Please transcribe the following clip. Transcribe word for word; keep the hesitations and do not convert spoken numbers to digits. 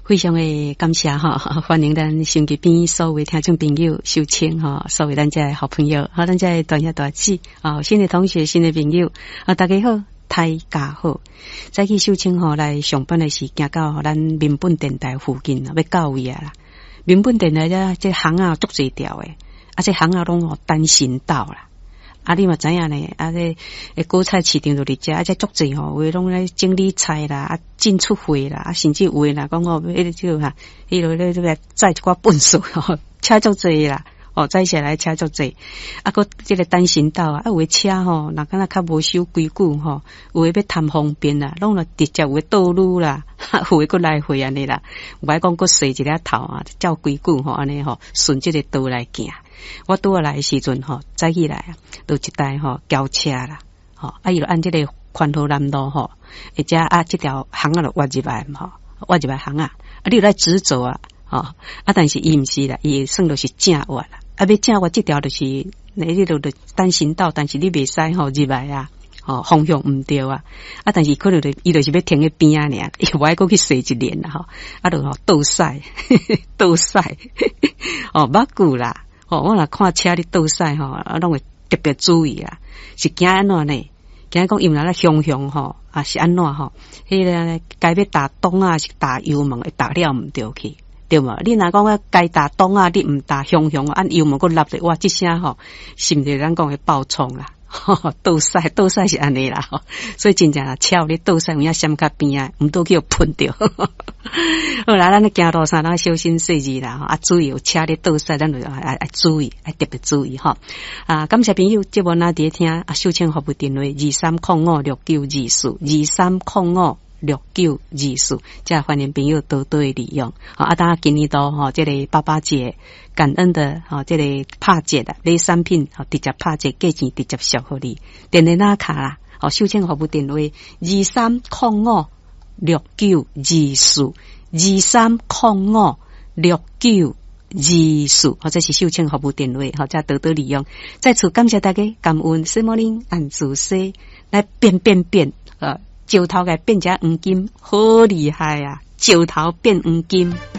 非常的感谢哈，欢迎咱手机边所有的听众朋友收听哈，所有咱家的好朋友，好咱家的大爷大姊啊，新的同学、新的朋友啊，大家好，大家好。早起收听吼来上班的是行到咱民本电台附近啊，要到位啊啦。民本电台这这行啊足侪条诶，啊这行啊拢哦单行道啦。啊，你嘛知影呢？啊，这诶果菜市场就伫遮，啊，这足侪吼，有诶拢咧整理菜啦，啊，进出货啦，啊，甚至有诶啦，讲哦，迄个就哈，迄落咧这个载一寡粪扫吼，车足侪啦，哦，载起来车足侪，啊，个这个单行道啊，啊，有诶车吼，若敢若较无守规矩吼，有诶要贪方便啦，拢了直接有诶倒路啦，有诶个来回安尼啦，有爱讲个洗一个头啊，照规矩吼，安尼吼，顺这个道来行。我拄下来的时阵吼，早起来啊，就一台吼轿车啦，吼啊，伊就按这个环河南路吼，或者啊，这条巷啊就挖入来吼，挖入来巷啊，啊，你来直走啊，吼啊，但是伊毋是啦，伊算作是正挖啦，啊，要正挖这条就是那这条就单行道，但是你袂使吼入来啊。哦，方向毋对啊，啊，但是可能伊就是要停喺边啊，尔，伊无爱过去洗一年啦，吼，啊，就吼倒晒，倒晒，哦，捌久啦。哦，我若看车咧倒驶吼，啊，拢会特别注意啊。是惊安怎呢？惊讲因为咧向向吼，啊是安怎吼？迄个该要打档啊，是打油门，会打了毋对去，对无？你若讲啊，该打档啊，你毋打向向，按油门个立咧，哇，即声吼，是毋是咱讲会爆冲啦？倒驶倒驶是安尼啦，所以真正啦，车有咧倒驶，有影闪较边啊，毋倒去互喷着。好啦，咱咧行路上，咱小心细致啦，啊，注意有车咧倒驶，咱就爱爱注意，爱特别注意哈。啊，感谢朋友，节目那伫听啊，收听服务电话二三零五六九二四二三零五。六九二四，即欢迎朋友多多利用。好，啊，大家今年都吼，这个爸爸节感恩的吼，这个拍节啦，买产品吼，直接拍节，价钱直接销互你。电话那卡啦，好，收听服务电话二三零五六九二四二三零五六九二四，或者是收听服务电话，好，再多多利用。再次感谢大家，感恩西摩林按主西来变变变呃。石头个变成黄金，好厉害啊！石头变黄金。